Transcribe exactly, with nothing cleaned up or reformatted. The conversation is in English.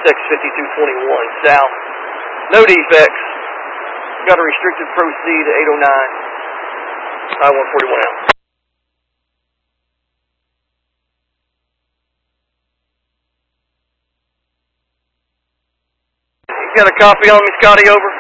six fifty-two twenty-one south. No defects. Got a restricted proceed at eight oh nine. I one forty-one out. You got a copy on me, Scotty? Over.